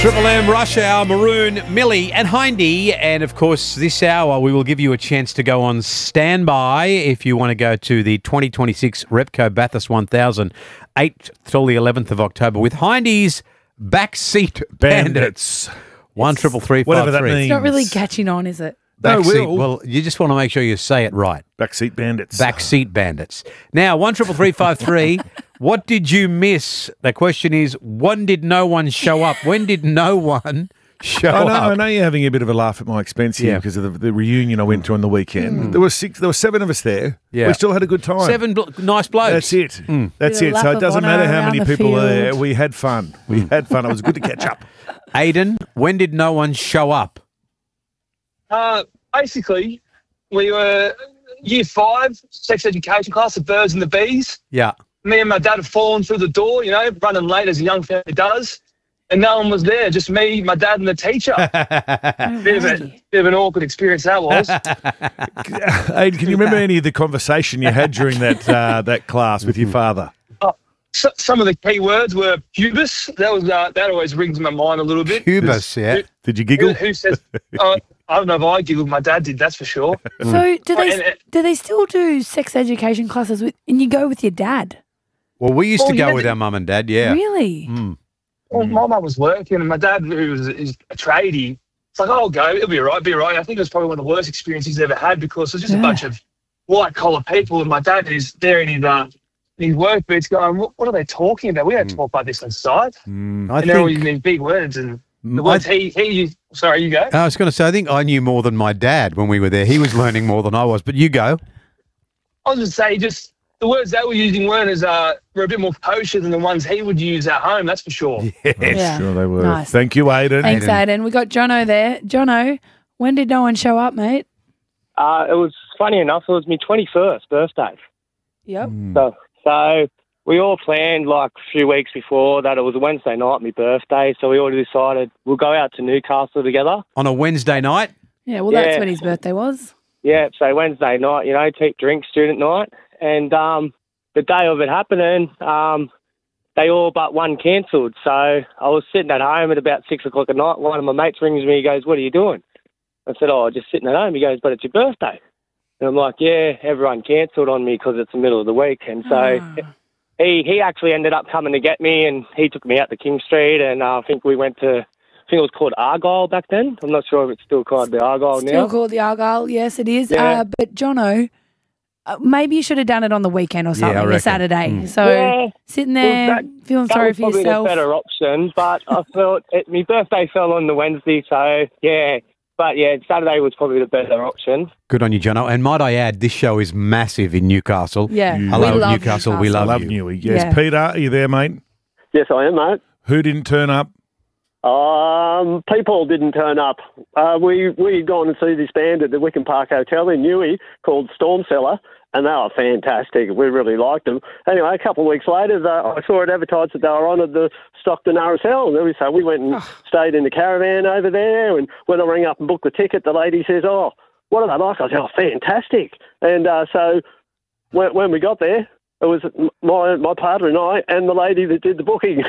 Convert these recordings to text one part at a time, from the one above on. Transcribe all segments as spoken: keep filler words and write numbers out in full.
Triple M, Rush Hour, Maroon, Millie and Hindy. And, of course, this hour we will give you a chance to go on standby if you want to go to the twenty twenty-six Repco Bathurst one thousand, eighth till the eleventh of October with Hindy's Backseat Bandits. Bandits. one triple three five three. Whatever that means. It's not really catching on, is it? No, Backseat. Will. Well, you just want to make sure you say it right. Backseat Bandits. Backseat Bandits. Now, one triple three five three. What did you miss? The question is, when did no one show up? When did no one show I know, up? I know you're having a bit of a laugh at my expense here Yeah. because of the, the reunion I went to on the weekend. There were six, there were seven of us there. Yeah. We still had a good time. Seven bl- nice blokes. That's it. That's Bit it. of So lap it of doesn't matter honour how many around the people were there. field. We had fun. We had fun. It was good to catch up. Aiden, when did no one show up? Uh, basically, we were year five, sex education class, the birds and the bees. Yeah. Me and my dad had fallen through the door, you know, running late as a young family does. And no one was there, just me, my dad and the teacher. bit, of a, bit of an awkward experience that was. Aiden, can you remember any of the conversation you had during that uh, that class with your father? Uh, so, some of the key words were pubis. That was uh, that always rings in my mind a little bit. Hubris, yeah. Did you Who, giggle? who says, uh, I don't know if I giggled, my dad did, that's for sure. So do Oh, they and, uh, do they still do sex education classes with, and you go with your dad? Well, we used Oh, to go yeah. with our mum and dad, yeah. Really? Well, my mum was working, and my dad, who was is a tradie, it's like, oh, I'll go, it'll be all right, be all right. I think it was probably one of the worst experiences he's ever had because there's just Yeah. a bunch of white-collar people, and my dad is there in his, uh, in his work boots going, what, what are they talking about? We don't talk about this on site. I and they're all using think, these big words, and the Mm, words I- he, he used, sorry, you go. I was going to say, I think I knew more than my dad when we were there. He was learning more than I was, but you go. I was just say, just the words they were using weren't as, uh, were a bit more kosher than the ones he would use at home, that's for sure. Yeah. Sure they were. Nice. Thank you, Aiden. Thanks, Aiden. We got Jono there. Jono, when did no one show up, mate? Uh, it was funny enough. It was my twenty-first birthday. Yep. So, so we all planned like a few weeks before that it was a Wednesday night, my birthday. So we all decided we'll go out to Newcastle together. On a Wednesday night? Yeah, well, that's Yeah. when his birthday was. Yeah, so Wednesday night, you know, take drink, student night. And um, the day of it happening, um, they all but one cancelled. So I was sitting at home at about six o'clock at night. One of my mates rings me. He goes, "What are you doing?" I said, "Oh, just sitting at home." He goes, "But it's your birthday." And I'm like, "Yeah, everyone cancelled on me because it's the middle of the week." And so Ah. he he actually ended up coming to get me, and he took me out to King Street, and uh, I think we went to, I think it was called Argyle back then. I'm not sure if it's still called the Argyle Still now. called the Argyle. Yes, it is. Yeah. Uh, but Jono, uh, maybe you should have done it on the weekend or something, I a reckon. Saturday. So Yeah. sitting Well, there, that- feeling That sorry was for probably yourself. the better option, but I felt it, my birthday fell on the Wednesday, so yeah. But yeah, Saturday was probably the better option. Good on you, Jono. And might I add, this show is massive in Newcastle. Yeah, Hello, we love Newcastle. We love, Love you. Newey. Yes, Yeah. Peter, are you there, mate? Yes, I am, mate. Who didn't turn up? Um, people didn't turn up. Uh, we we'd gone to see this band at the Wickham Park Hotel in Newey called Storm Cellar, and they were fantastic. We really liked them. Anyway, a couple of weeks later, the, I saw it advertised that they were on at the Stockton R S L. So we went and stayed in the caravan over there, and when I rang up and booked the ticket, the lady says, "Oh, what are they like?" I said, "Oh, fantastic." And uh, so when, when we got there, it was my my partner and I and the lady that did the booking.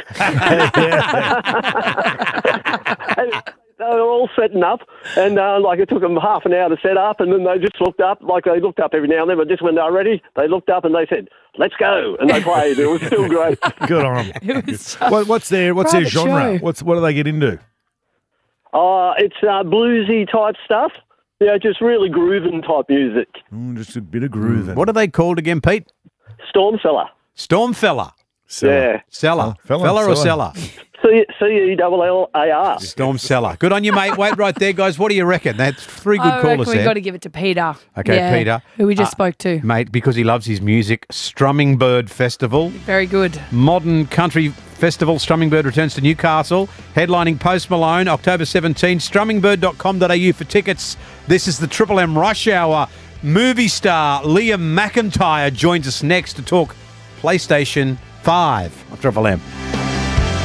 And they were all setting up, and uh, like it took them half an hour to set up, and then they just looked up, like they looked up every now and then, but just when they were ready, they looked up and they said, "Let's go," and they played. It was still great. Good on them. It was so- What, what's their What's their Private genre? show. What's What do they get into? Uh, it's uh, bluesy type stuff. Yeah, just really grooving type music. Mm, just a bit of grooving. What are they called again, Pete? Storm Cellar. Stormfella. Yeah. Cellar. Oh, fella, Fella or cellar. cellar? C E L L A R. Storm Cellar. Good on you, mate. Wait right there, guys. What do you reckon? That's three good I reckon callers we there. got to give it to Peter. Okay, Yeah, Peter. who we just Uh, spoke to. Mate, because he loves his music, Strumming Bird Festival. Very good. Modern Country Festival. Strumming Bird returns to Newcastle. Headlining Post Malone, October seventeenth. strumming bird dot com dot a u for tickets. This is the Triple M Rush Hour. Movie star Liam McIntyre joins us next to talk PlayStation five on Triple M.